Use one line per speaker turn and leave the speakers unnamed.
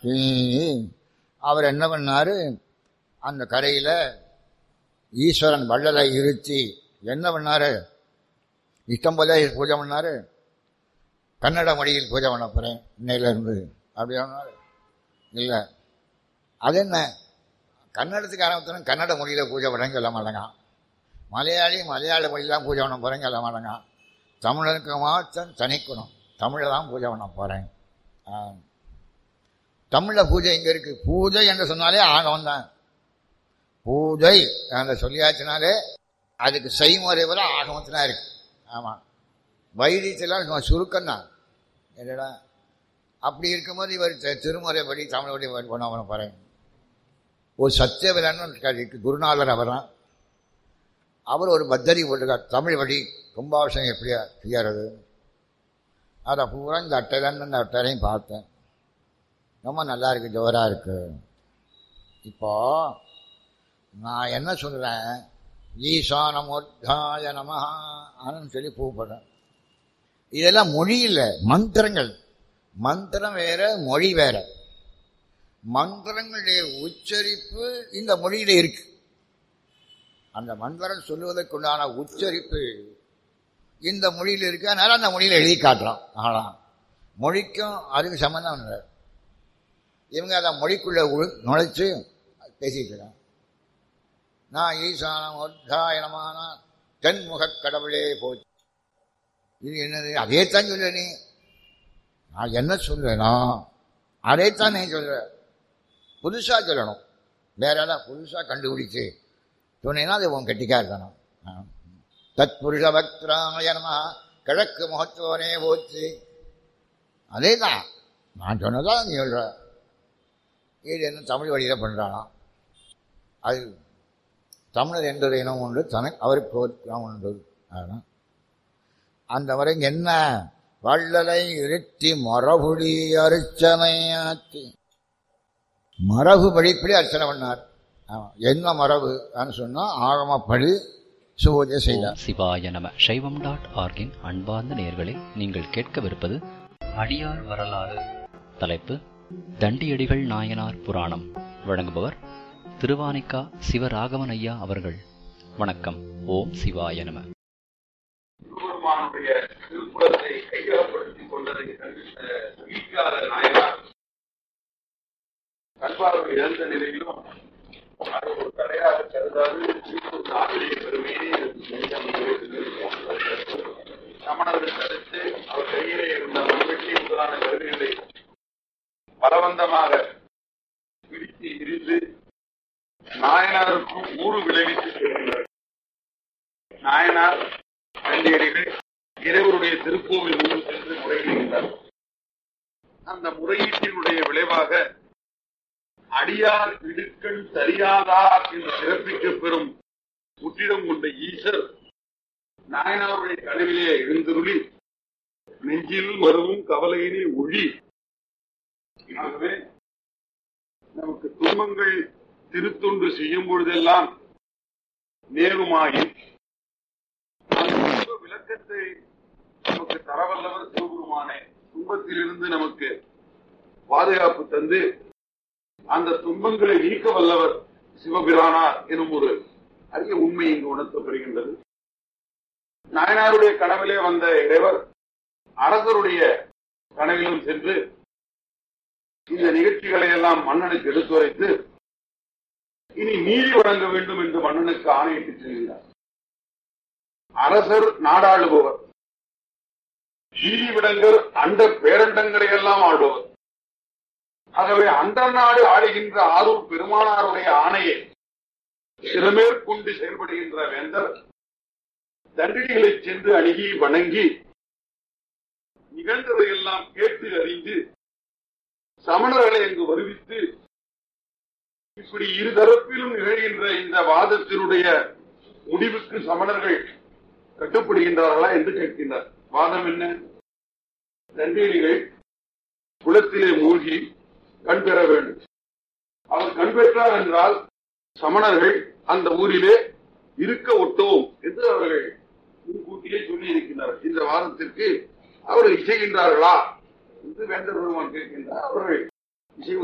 அவர் என்ன பண்ணாரு, அந்த கரையில ஈஸ்வரன் வள்ளலை இருத்தி என்ன பண்ணாரு, இஷ்டம் போல பூஜை பண்ணாரு. கன்னட மொழியில் பூஜை பண்ண போறேன் இன்னையில இருந்து அப்படி சொன்னாரு. இல்லை, அது என்ன, கன்னடத்துக்கு ஆரம்பித்தோம் கன்னட மொழியில் பூஜை பண்ணுறேன்னு சொல்ல மாட்டேங்க. மலையாள மொழியெலாம் பூஜை பண்ண போகிறேன்னு சொல்ல மாட்டேங்க. தமிழனுக்கு மாற்றம் தனிக்கணும், தமிழில் தான் பூஜை பண்ண போகிறேன். தமிழில் பூஜை இங்கே இருக்குது. பூஜை என்று சொன்னாலே ஆகவம் தான். பூஜை அந்த சொல்லியாச்சுனாலே அதுக்கு செய்முறை வர ஆகமத்தினா இருக்கு. ஆமாம், வைத்தியத்தில் சுருக்கம் தான் என்னடா. அப்படி இருக்கும்போது இவர் திருமுறைப்படி தமிழ் படி பண்ண போகிறேன். ஒரு சத்தியவிலன்னு குருநாதர் அவர் தான். அவர் ஒரு பத்தரி போட்டிருக்கார், தமிழ் வழி கும்பாபிஷேகம் எப்படியா செய்யறது. அதை பூரா இந்த அட்டையிலன்னு இந்த அட்டையிலையும் பார்த்தேன். ரொம்ப நல்லா இருக்குது, ஜோராக இருக்குது. இப்போ நான் என்ன சொல்கிறேன், ஈசானமோத்தாய நமஹான்னு சொல்லி கூப்பிடுறேன். இதெல்லாம் மொழி இல்லை, மந்திரங்கள். மந்திரம் வேற, மொழி வேற. மந்திரங்களுடைய உச்சரிப்பு இந்த மொழியில இருக்கு. அந்த மந்திரம் சொல்லுவதற்குண்டான உச்சரிப்பு இந்த மொழியில் இருக்கு. அதனால அந்த மொழியில் எழுதி காட்டுறோம். ஆனால் மொழிக்கும் அதுக்கு சம்பந்தம் இல்லை. இவங்க அதை மொழிக்குள்ள நுழைச்சு பேசிட்டு இருக்காங்க. நான் ஈசானம் ஒத்தாயனமான தென்முகக் கடவுளே போச்சு. இது என்னது, அதேத்தான் சொல்ல நீ. நான் என்ன சொல்றேனா அதைத்தான் நீ சொல்ற. புதுசா சொல்லணும், வேற ஏதாவது புதுசா கண்டுபிடிச்சு சொன்னீங்கன்னா அது உன் கெட்டிக்கா இருக்கணும். தத் புருஷ பக்திராய நமஹ கிழக்கு முகத்தோனே போச்சு. அதே தான் நான் சொன்னதான் நீ சொல்ற. இது என்ன தமிழ் வழியில் பண்ணுறானா? அது தமிழர் என்ற இனம் உண்டு, தனக்கு அவருக்கு ஒரு இனம் உண்டு. ஆனால் அந்த வரை என்ன வள்ளலை இருத்தி மரபுடி அர்ச்சனையாத்தி, மரபு படிப்படி அர்ச்சனை பண்ணார். என்ன மரபு சொன்னா ஆகமப்படி பூஜை செய்தார்.
சிவாய நம. சைவம்.org அன்பார்ந்த நேயர்களே, நீங்கள் கேட்கவிருப்பது அடியார் வரலாறு. தலைப்பு தண்டியடிகள் நாயனார் புராணம். வழங்குபவர் திருவானைக்கா சிவராகவன் ஐயா அவர்கள். வணக்கம். ஓம் சிவாய நம.
திருக்குறளை கையகப்படுத்திக் கொண்டதை நாயனார் கல்வார்வை இழந்த நிலையிலும் அது ஒரு தடையாக கருதாது நாட்டிலே பெருமையை சமணர்கள் தடுத்து அவர் கையிலே இருந்த மண்வெட்டி முதலான கருவிகளை பலவந்தமாக பிடித்து இருந்து நாயனாருக்கும் ஊறு விளைவித்து செல்கின்றனர். நாயனார் தண்டியடிகள் இறைவருடைய திருக்கோவில் முன்பு சென்று முறையிடுகின்றார். அந்த முறையீட்டினுடைய விளைவாக அடியார் இடுக்கள் சரியாதார் என்று சிறப்பிக்கப் பெறும் புற்றிடம் கொண்ட ஈசர் நாயனாருடைய கனவிலே எழுந்தருளி நெஞ்சில் வருவும் கவலையினை ஒழி. ஆகவே நமக்கு துன்பங்கள் திருத்தொண்டு செய்யும் பொழுதெல்லாம் நேருமாகி விளக்கத்தை நமக்கு தரவல்லவர் சிவபெருமானே. துன்பத்திலிருந்து நமக்கு பாதுகாப்பு தந்து அந்த துன்பங்களை நீக்க வல்லவர் சிவபிரானார் எனும் ஒரு அரிய உண்மை இங்கு உணர்த்தப்படுகின்றது. நாயனாருடைய கனவிலே வந்த இறைவர் அரசருடைய கனவிலும் சென்று இந்த நிகழ்ச்சிகளை எல்லாம் மன்னனுக்கு எடுத்துரைத்து இனி நீதி வழங்க வேண்டும் என்று மன்னனுக்கு ஆணையிட்டு செல்கிறார். அரசர் நாடாளுபவர், நீதி விடங்கர் அண்ட பேரண்டங்களை எல்லாம் ஆடுபவர். ஆகவே அண்ட நாடு ஆளுகின்ற ஆரூர் பெருமானாருடைய ஆணையை சிறமேற்கொண்டு செயல்படுகின்ற வேந்தர் தண்டிகளை சென்று அணுகி வணங்கி நிகழ்ந்ததையெல்லாம் கேட்டு அறிந்து சமணர்களை அங்கு வருவித்து இப்படி இருதரப்பிலும் நிகழ்கின்ற இந்த வாதத்தினுடைய முடிவுக்கு சமணர்கள் கட்டுப்படுகின்றார்களா என்று கேட்கின்றார். வாதம் என்ன? தண்டியடிகள் குளத்திலே மூழ்கி கண் பெற வேண்டும். அவர் கண் பெற்றார் என்றால் சமணர்கள் அந்த ஊரிலே இருக்க ஒட்டோம் என்று அவர்கள் முன்கூட்டியே சொல்லி இருக்கின்றனர். இந்த வாதத்திற்கு அவர்கள் இசைகின்றார்களா என்று வேந்தர் பெருமான் கேட்கின்றார். அவர்கள் இசை